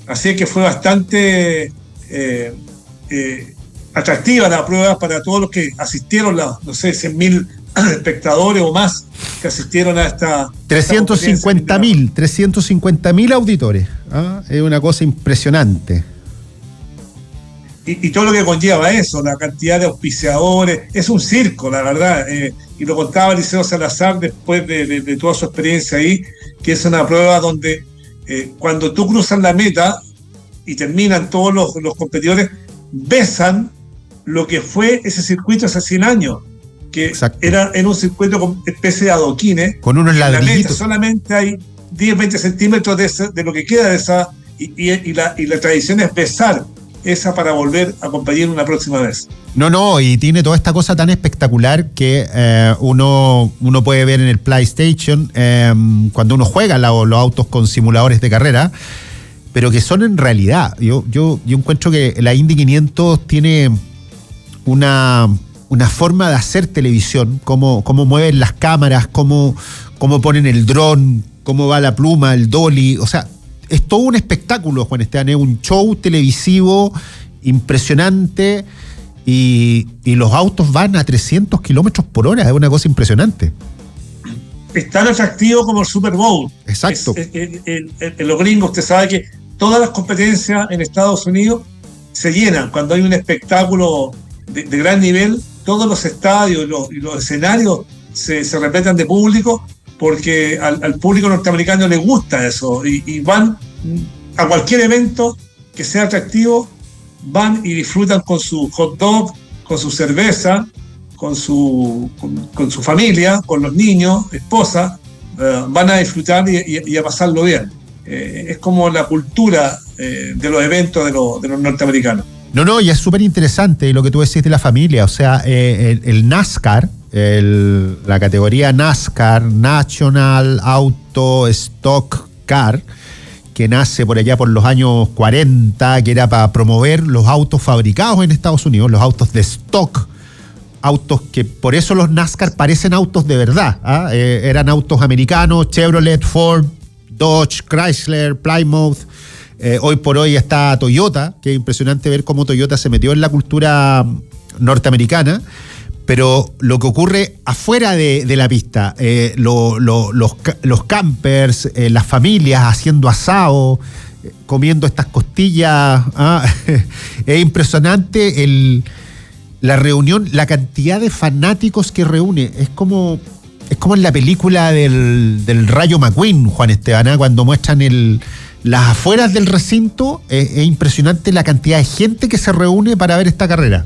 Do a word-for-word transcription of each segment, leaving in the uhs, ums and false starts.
Así que fue bastante eh, eh, atractiva la prueba para todos los que asistieron, la, no sé, cien mil espectadores o más que asistieron a esta... trescientos cincuenta mil, trescientos cincuenta mil auditores. ¿Ah? Es una cosa impresionante. Y, y todo lo que conlleva eso, la cantidad de auspiciadores, es un circo, la verdad. Eh, y lo contaba Eliseo Salazar después de, de, de toda su experiencia ahí, que es una prueba donde eh, cuando tú cruzas la meta y terminan todos los, los competidores, besan lo que fue ese circuito hace cien años, que Exacto. era en un circuito con especie de adoquines. Con unos ladrillitos. En la meta solamente hay diez, veinte centímetros de, ese, de lo que queda de esa, y, y, y, la, y la tradición es besar esa para volver a competir una próxima vez. No, no, y tiene toda esta cosa tan espectacular que eh, uno, uno puede ver en el PlayStation eh, cuando uno juega la, los autos con simuladores de carrera, pero que son en realidad. Yo, yo, yo encuentro que la Indy quinientos tiene una, una forma de hacer televisión, cómo, cómo mueven las cámaras, cómo, cómo ponen el dron, cómo va la pluma, el dolly, o sea, es todo un espectáculo, Juan Esteban, es un show televisivo impresionante y, y los autos van a trescientos kilómetros por hora, es una cosa impresionante. Es tan atractivo como el Super Bowl. Exacto. Es, es, es, es, en los gringos, usted sabe que todas las competencias en Estados Unidos se llenan. Cuando hay un espectáculo de, de gran nivel, todos los estadios y los, y los escenarios se, se repletan de público, porque al, al público norteamericano le gusta eso, y, y van a cualquier evento que sea atractivo, van y disfrutan con su hot dog, con su cerveza, con su, con, con su familia, con los niños, esposa, eh, van a disfrutar y, y, y a pasarlo bien. Eh, es como la cultura eh, de los eventos de, lo, de los norteamericanos. No, no, y es súper interesante lo que tú decís de la familia, o sea, eh, el, el NASCAR, el, la categoría NASCAR, National Auto Stock Car, que nace por allá por los años cuarenta, que era para promover los autos fabricados en Estados Unidos, los autos de stock, autos que por eso los NASCAR parecen autos de verdad, ¿ah? eh, eran autos americanos, Chevrolet, Ford, Dodge, Chrysler, Plymouth. Eh, hoy por hoy está Toyota, que es impresionante ver cómo Toyota se metió en la cultura norteamericana, pero lo que ocurre afuera de, de la pista, eh, lo, lo, los, los campers, eh, las familias haciendo asado, eh, comiendo estas costillas, ¿ah? Es impresionante el, la reunión, la cantidad de fanáticos que reúne, es como... Es como en la película del, del Rayo McQueen, Juan Esteban, ¿eh? Cuando muestran el, las afueras del recinto, eh, es impresionante la cantidad de gente que se reúne para ver esta carrera.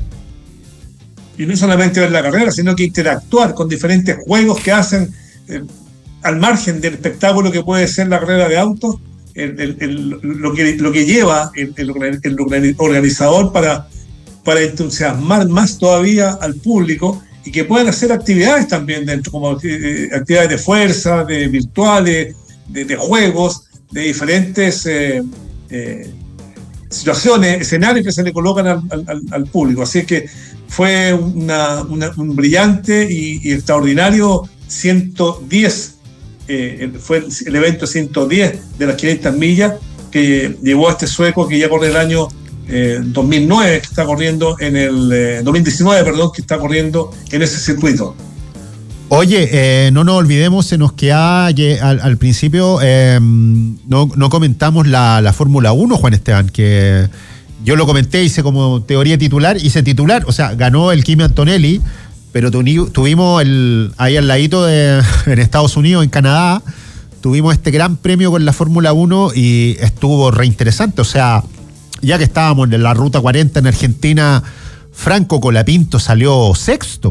Y no solamente ver la carrera, sino que interactuar con diferentes juegos que hacen eh, al margen del espectáculo que puede ser la carrera de autos, el, el, el, lo, que, lo que lleva el, el, el organizador para, para entusiasmar más todavía al público, y que pueden hacer actividades también dentro, como eh, actividades de fuerza, de virtuales, de, de juegos, de diferentes eh, eh, situaciones, escenarios que se le colocan al, al, al público. Así que fue una, una, un brillante y, y extraordinario ciento diez, eh, fue el, el evento ciento diez de las quinientas millas que llevó a este sueco que ya corre el año Eh, dos mil nueve, que está corriendo en el eh, dos mil diecinueve, perdón, que está corriendo en ese circuito. Oye, eh, no nos olvidemos, se nos queda al, al principio, eh, no, no comentamos la, la Fórmula uno, Juan Esteban, que yo lo comenté, hice como teoría titular, hice titular, o sea, ganó el Kimi Antonelli, pero tuvimos el, ahí al ladito de, en Estados Unidos, en Canadá, tuvimos este gran premio con la Fórmula uno y estuvo reinteresante, o sea, ya que estábamos en la Ruta cuarenta en Argentina, Franco Colapinto salió sexto.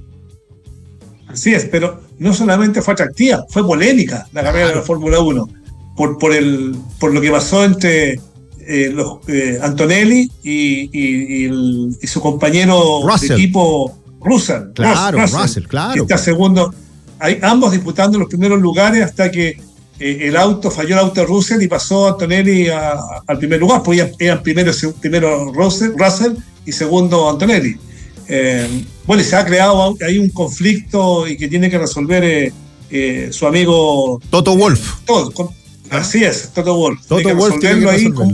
Así es, pero no solamente fue atractiva, fue polémica la carrera de la Fórmula uno, por, por, el, por lo que pasó entre eh, los, eh, Antonelli y, y, y, el, y su compañero Russell. de equipo Russell. Claro, Russell, Russell, claro. Que está segundo, hay, ambos disputando los primeros lugares hasta que Eh, el auto, falló el auto de Russell y pasó Antonelli a, a, al primer lugar, pues eran, eran primero, primero Russell, Russell y segundo Antonelli. Eh, bueno, y se ha creado ahí un conflicto y que tiene que resolver eh, eh, su amigo Toto Wolff. Todo, con, así es, Toto Wolff. Toto Wolff tiene que resolverlo ahí.